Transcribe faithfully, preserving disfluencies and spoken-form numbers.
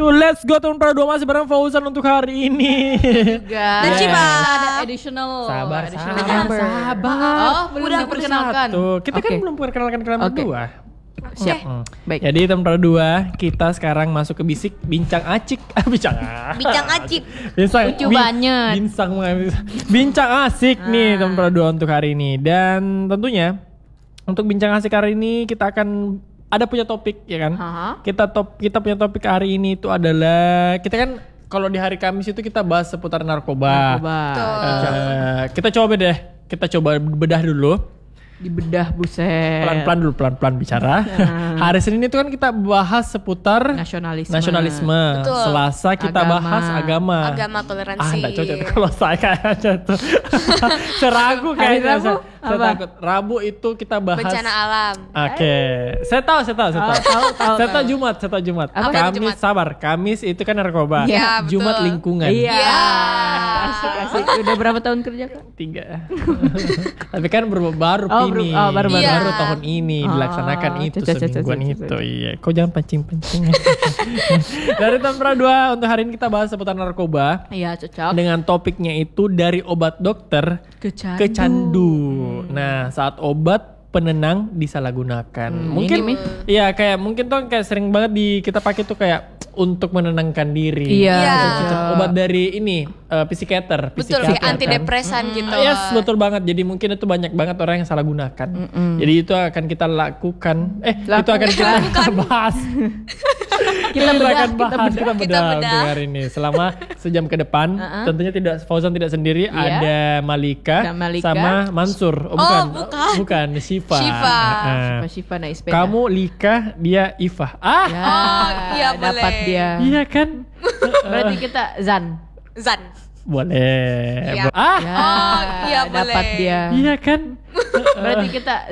Yuk, let's go tahun dua masih bareng Fauzan untuk hari ini. Juga. Dan Ciba. Ada additional. Sabar, additional sabar, member. sabar. Oh, belum Udah diperkenalkan. Tuh, kita Oke. kan belum perkenalkan kalian Oke. berdua. Siap. Hmm. Baik. Jadi tahun dua kita sekarang masuk ke bisik bincang acik. Ah, bincang. Bincang acik. Bincang. Lucu banget. Bincang bincang asik nih tahun dua untuk hari ini. Dan tentunya untuk bincang asik hari ini kita akan ada punya topik ya kan? Haha. Kita top kita punya topik hari ini itu adalah kita kan kalau di hari Kamis itu kita bahas seputar narkoba. Narkoba. Eh, kita coba deh, kita coba bedah dulu. Dibedah buset. Pelan-pelan dulu, pelan-pelan bicara. Hari Senin itu kan kita bahas seputar Nasionalisme. nasionalisme. Betul. Selasa kita Agama. bahas agama. Agama toleransi. Ah, enggak cocok kalau saya kayaknya tuh. Seragu Hari kayaknya. Rabu Saya, saya apa? takut. Rabu itu kita bahas Bencana alam. Oke, saya tahu, saya tahu, saya tahu. Tahu, tahu, tahu, Saya tahu tahu. Jumat, saya tahu Jumat. Apa itu Kamis Jumat? sabar, Kamis itu kan narkoba. Iya, betul. Jumat lingkungan. Iya. Iya. Asik, asik. Udah berapa tahun kerja, Kak? Tiga. Tapi kan baru baru Oh, ini, baru- oh, baru-baru. baru Iya. tahun ini Oh, dilaksanakan itu cocok, cocok, semingguan cocok, itu. cocok. Iya, kau jangan pancing-pancing. Dari tahun dua untuk hari ini kita bahas seputar narkoba Iya, cocok. dengan topiknya itu dari obat dokter Kecandu. ke candu. Nah, saat obat penenang disalahgunakan. Mungkin ini, Mi. iya kayak mungkin tuh kayak sering banget di kita pakai tuh kayak untuk menenangkan diri. Iya, Iya. cocok. Obat dari ini uh, psikiater, Betul psikiater sih, kan. antidepresan gitu. Yes, betul banget. Jadi mungkin itu banyak banget orang yang salah gunakan. Jadi itu akan kita lakukan. Eh, itu akan kita bahas. Kita bedah, akan kita bahas, bedah. kita Kita bedah bedah. untuk hari ini. Selama sejam ke depan, tentunya tidak Fauzan tidak sendiri, Iya. ada Malika, Ada Malika. sama Mansur. Oh, Oh, bukan, bukan. bukan Syifa. Syifa. Ah. Syifa, Syifa naik sepeda. Kamu Lika, dia Ifah. Ah, Ya, Oh, iya, dapat boleh. dia. iya kan? Berarti kita Zan. Zan. Boleh. Iya. Bo- ah, Ya, Oh, iya, dapat boleh. dia. iya kan? Berarti kita